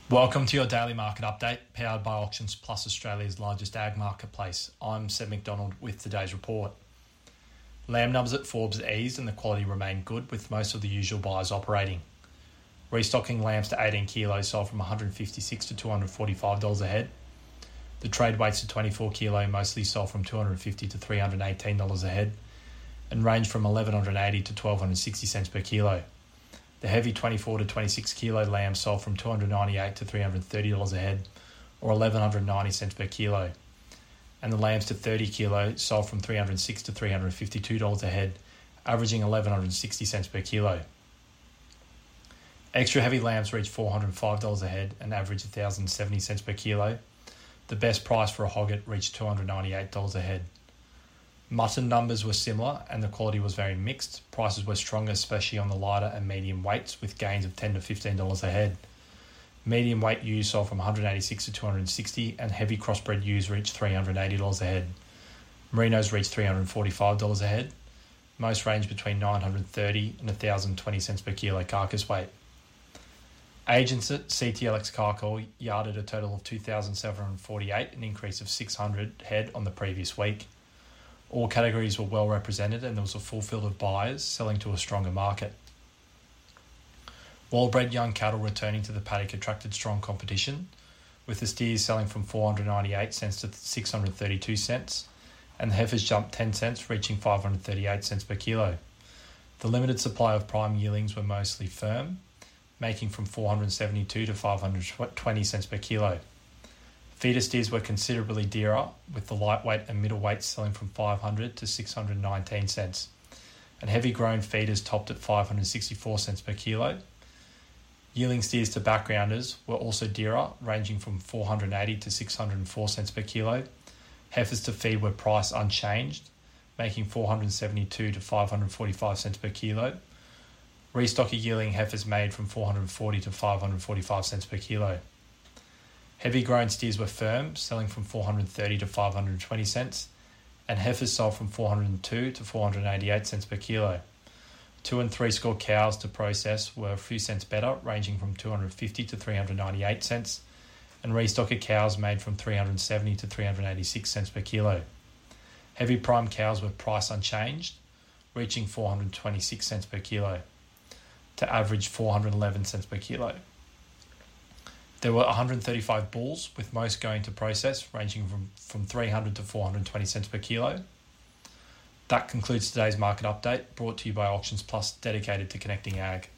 Welcome to your daily market update, powered by Auctions Plus, Australia's largest ag marketplace. I'm Seb McDonald with today's report. Lamb numbers at Forbes eased and the quality remained good, with most of the usual buyers operating. Restocking lambs to 18 kilos sold from $156 to $245 a head. The trade weights to 24 kilo mostly sold from $250 to $318 a head and ranged from $1,180 to $1,260 per kilo. The heavy 24 to 26 kilo lamb sold from $298 to $330 a head, or $1,190 per kilo. And the lambs to 30 kilo sold from $306 to $352 a head, averaging $1,160 per kilo. Extra heavy lambs reached $405 a head and averaged $1,070 per kilo. The best price for a hogget reached $298 a head. Mutton numbers were similar and the quality was very mixed. Prices were stronger, especially on the lighter and medium weights, with gains of $10 to $15 a head. Medium weight ewes sold from $186 to $260 and heavy crossbred ewes reached $380 a head. Merinos reached $345 a head. Most ranged between $930 and $1,020 per kilo carcass weight. Agents at CTLX Carcoal yarded a total of 2,748, an increase of 600 head on the previous week. All categories were well represented and there was a full field of buyers selling to a stronger market. Well-bred young cattle returning to the paddock attracted strong competition, with the steers selling from 498 cents to 632 cents, and the heifers jumped 10 cents, reaching 538 cents per kilo. The limited supply of prime yearlings were mostly firm, making from 472 to 520 cents per kilo. Feeder steers were considerably dearer, with the lightweight and middleweight selling from 500 to 619 cents, and heavy grown feeders topped at 564 cents per kilo. Yearling steers to backgrounders were also dearer, ranging from 480 to 604 cents per kilo. Heifers to feed were priced unchanged, making 472 to 545 cents per kilo. Restocker yearling heifers made from 440 to 545 cents per kilo. Heavy grown steers were firm, selling from 430 to 520 cents, and heifers sold from 402 to 488 cents per kilo. 2 and 3 score cows to process were a few cents better, ranging from 250 to 398 cents, and restocker cows made from 370 to 386 cents per kilo. Heavy prime cows were priced unchanged, reaching 426 cents per kilo, to average 411 cents per kilo. There were 135 bulls, with most going to process, ranging from 300 to 420 cents per kilo. That concludes today's market update, brought to you by Auctions Plus, dedicated to connecting ag.